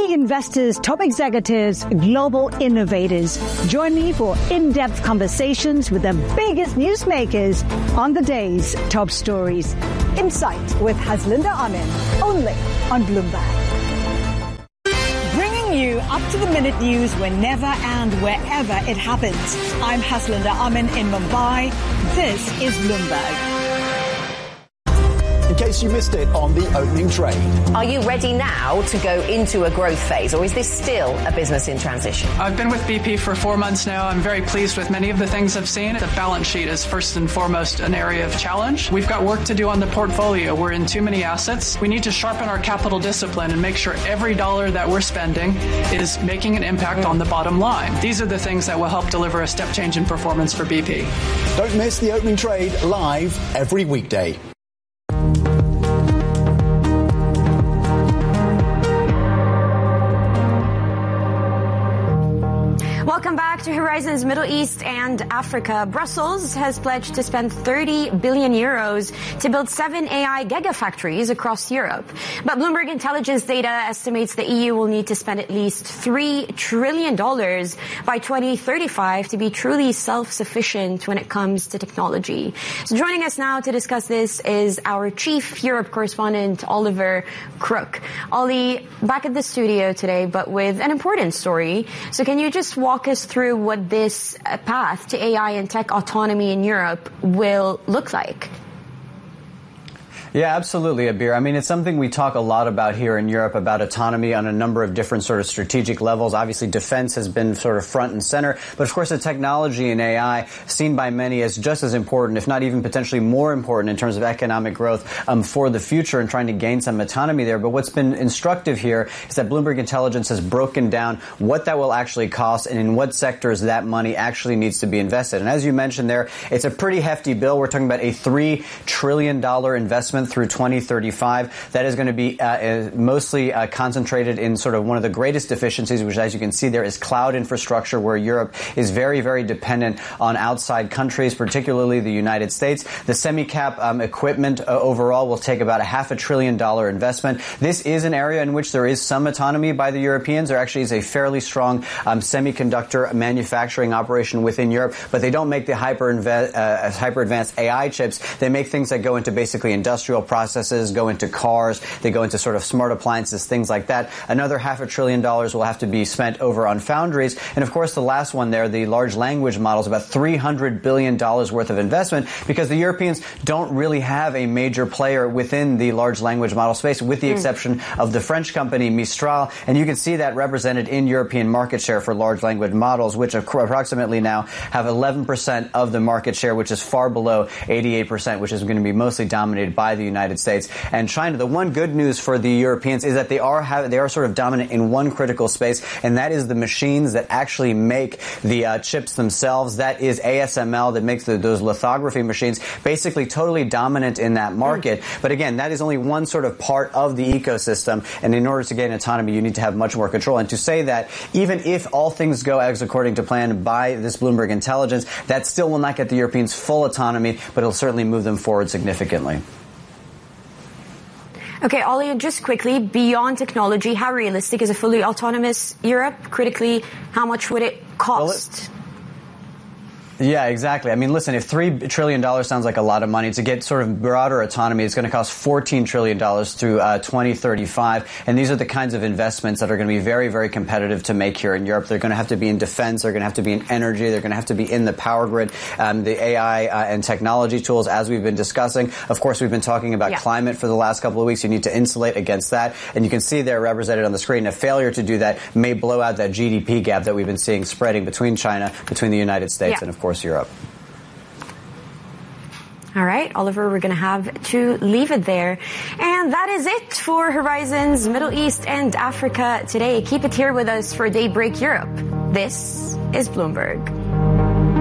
Leading investors, top executives, global innovators. Join me for in-depth conversations with the biggest newsmakers on the day's top stories. Insight with Haslinda Amin, only on Bloomberg. Bringing you up-to-the-minute news whenever and wherever it happens. I'm Haslinda Amin in Mumbai. This is Bloomberg. In case you missed it on the opening trade. Are you ready now to go into a growth phase, or is this still a business in transition? I've been with BP for 4 months now. I'm very pleased with many of the things I've seen. The balance sheet is first and foremost an area of challenge. We've got work to do on the portfolio. We're in too many assets. We need to sharpen our capital discipline and make sure every dollar that we're spending is making an impact on the bottom line. These are the things that will help deliver a step change in performance for BP. Don't miss the opening trade live every weekday. Welcome back to Horizons Middle East and Africa. Brussels has pledged to spend 30 billion euros to build 7 AI gigafactories across Europe. But Bloomberg Intelligence data estimates the EU will need to spend at least $3 trillion by 2035 to be truly self-sufficient when it comes to technology. So joining us now to discuss this is our chief Europe correspondent, Oliver Crook. Ollie, back at the studio today, but with an important story. So can you just walk us through what this path to AI and tech autonomy in Europe will look like? Yeah, absolutely, Abir. I mean, it's something we talk a lot about here in Europe, about autonomy on a number of different sort of strategic levels. Obviously, defense has been sort of front and center. But of course, the technology in AI, seen by many as just as important, if not even potentially more important in terms of economic growth for the future and trying to gain some autonomy there. But what's been instructive here is that Bloomberg Intelligence has broken down what that will actually cost and in what sectors that money actually needs to be invested. And as you mentioned there, it's a pretty hefty bill. We're talking about a $3 trillion investment through 2035. That is going to be mostly concentrated in sort of one of the greatest deficiencies, which, as you can see there, is cloud infrastructure, where Europe is very, very dependent on outside countries, particularly the United States. The semi-cap equipment overall will take about a $500 billion investment. This is an area in which there is some autonomy by the Europeans. There actually is a fairly strong semiconductor manufacturing operation within Europe, but they don't make the hyper-advanced AI chips. They make things that go into basically industrial processes, go into cars, they go into sort of smart appliances, things like that. Another $500 billion will have to be spent over on foundries. And of course, the last one there, the large language models, about $300 billion worth of investment, because the Europeans don't really have a major player within the large language model space, with the exception of the French company Mistral. And you can see that represented in European market share for large language models, which approximately now have 11% of the market share, which is far below 88%, which is going to be mostly dominated by the United States and China. The one good news for the Europeans is that they are sort of dominant in one critical space, and that is the machines that actually make the chips themselves. That is ASML, that makes those lithography machines, basically totally dominant in that market. But again, that is only one sort of part of the ecosystem, and in order to gain autonomy, you need to have much more control. And to say that even if all things go as according to plan by this Bloomberg Intelligence, that still will not get the Europeans full autonomy, but it'll certainly move them forward significantly. Okay, Ollie, just quickly, beyond technology, how realistic is a fully autonomous Europe? Critically, how much would it cost? Yeah, exactly. I mean, listen, if $3 trillion sounds like a lot of money, to get sort of broader autonomy, it's going to cost $14 trillion through 2035. And these are the kinds of investments that are going to be very, very competitive to make here in Europe. They're going to have to be in defense. They're going to have to be in energy. They're going to have to be in the power grid, the AI and technology tools, as we've been discussing. Of course, we've been talking about climate for the last couple of weeks. You need to insulate against that. And you can see there represented on the screen, a failure to do that may blow out that GDP gap that we've been seeing spreading between China, between the United States, and of course, Europe. All right, Oliver, we're going to have to leave it there. And that is it for Horizons Middle East and Africa today. Keep it here with us for Daybreak Europe. This is Bloomberg.